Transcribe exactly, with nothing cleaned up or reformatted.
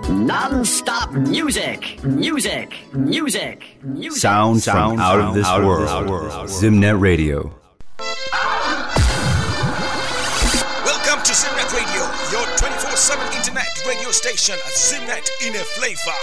Non-stop music, music, music, music. Sound, sound from out of this out world. Of this world. Zimnet Radio. Welcome to Zimnet Radio, your twenty-four seven internet radio station. Zimnet in a flavor.